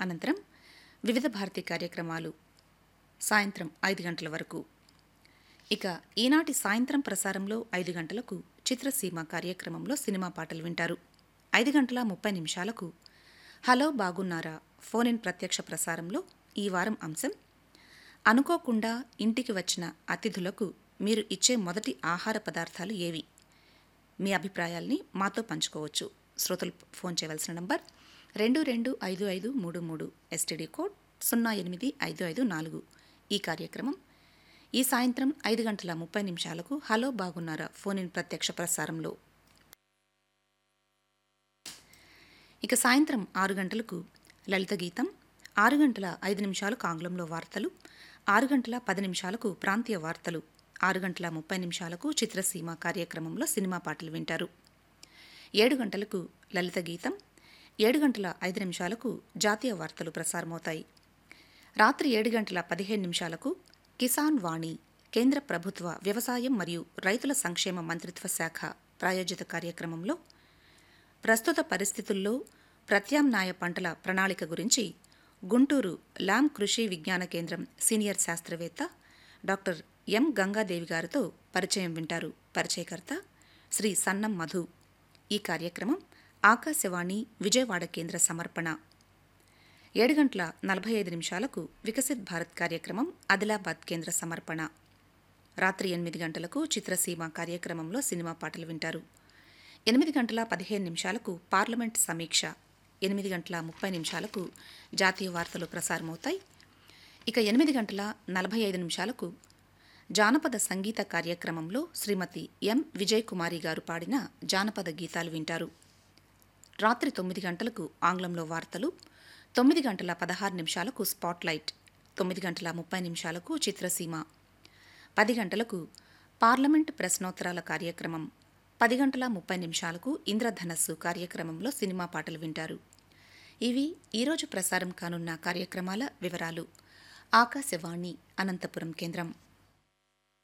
అనంతరం వివిధ భారతి కార్యక్రమాలు సాయంత్రం 5 గంటల వరకు. ఇక ఈనాటి సాయంత్రం ప్రసారంలో 5 గంటలకు చిత్రసీమ కార్యక్రమంలో సినిమా పాటలు వింటారు. 5 గంటల 30 నిమిషాలకు హలో బాగున్నారా ఫోన్ ఇన్ ప్రత్యక్ష ప్రసారంలో ఈ వారం అంశం అనుకోకుండా ఇంటికి వచ్చిన అతిథులకు మీరు ఇచ్చే మొదటి ఆహార పదార్థాలు ఏవి? మీ అభిప్రాయాల్ని మాతో పంచుకోవచ్చు. శ్రోతలు ఫోన్ చేయవలసిన నంబర్ 225533 ఎస్టీడీ కోడ్ 08554. ఈ కార్యక్రమం ఈ సాయంత్రం 5 గంటల 30 నిమిషాలకు హలో బాగున్నారా ఫోన్ ఇన్ ప్రత్యక్ష ప్రసారంలో. ఇక సాయంత్రం 6 గంటలకు లలిత గీతం, 6 గంటల 5 నిమిషాలకు ఆంగ్లంలో వార్తలు, 6 గంటల 10 నిమిషాలకు ప్రాంతీయ వార్తలు, 6 గంటల 30 నిమిషాలకు చిత్రసీమ కార్యక్రమంలో సినిమా పాటలు వింటారు. 7 గంటలకు లలిత గీతం, 7 గంటల 5 నిమిషాలకు జాతీయ వార్తలు ప్రసారమవుతాయి. రాత్రి 7 గంటల 15 నిమిషాలకు కిసాన్ వాణి కేంద్ర ప్రభుత్వ వ్యవసాయం మరియు రైతుల సంక్షేమ మంత్రిత్వ శాఖ ప్రాయోజిత కార్యక్రమంలో ప్రస్తుత పరిస్థితుల్లో ప్రత్యామ్నాయ పంటల ప్రణాళిక గురించి గుంటూరు ల్యామ్ కృషి విజ్ఞాన కేంద్రం సీనియర్ శాస్త్రవేత్త డాక్టర్ ఎం గంగాదేవి గారితో పరిచయం వింటారు. పరిచయకర్త శ్రీ సన్నం మధు. ఈ కార్యక్రమం ఆకాశవాణి విజయవాడ కేంద్ర సమర్పణ. 7 గంటల 45 నిమిషాలకు వికసిత్ భారత్ కార్యక్రమం ఆదిలాబాద్ కేంద్ర సమర్పణ. రాత్రి 8 గంటలకు చిత్రసీమ కార్యక్రమంలో సినిమా పాటలు వింటారు. 8 గంటల 15 నిమిషాలకు పార్లమెంట్ సమీక్ష, 8 గంటల 30 నిమిషాలకు జాతీయ వార్తలు ప్రసారమవుతాయి. ఇక 8 గంటల 45 నిమిషాలకు జానపద సంగీత కార్యక్రమంలో శ్రీమతి ఎం విజయ్ కుమారి గారు పాడిన జానపద గీతాలు వింటారు. రాత్రి 9 గంటలకు ఆంగ్లంలో వార్తలు, 9 గంటల 16 నిమిషాలకు స్పాట్లైట్, 9 గంటల 30 నిమిషాలకు చిత్రసీమ, 10 గంటలకు పార్లమెంట్ ప్రశ్నోత్తరాల కార్యక్రమం, 10 గంటల 30 నిమిషాలకు ఇంద్రధనస్సు కార్యక్రమంలో సినిమా పాటలు వింటారు. ఇవి ఈరోజు ప్రసారం కానున్న కార్యక్రమాల వివరాలు. ఆకాశవాణి అనంతపురం కేంద్రం.